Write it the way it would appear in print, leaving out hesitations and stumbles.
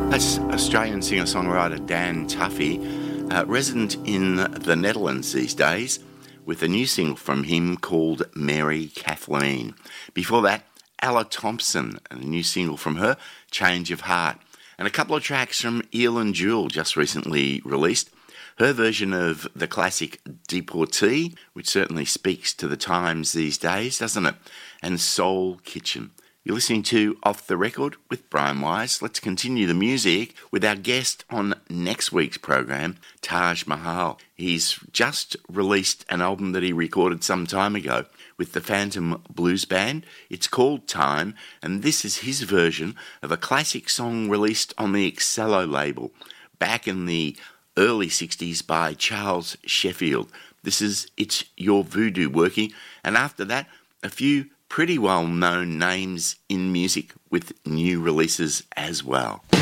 That's Australian singer-songwriter Dan Tuffy, resident in the Netherlands these days, with a new single from him called Mary Kathleen. Before that, Ella Thompson, and a new single from her, Change of Heart. And a couple of tracks from Eileen Jewell, just recently released. Her version of the classic Deportee, which certainly speaks to the times these days, doesn't it? And Soul Kitchen. You're listening to Off the Record with Brian Wise. Let's continue the music with our guest on next week's program, Taj Mahal. He's just released an album that he recorded some time ago with the Phantom Blues Band. It's called Time, and this is his version of a classic song released on the Excello label back in the early 60s by Charles Sheffield. This is It's Your Voodoo Working, and after that, a few pretty well-known names in music with new releases as well.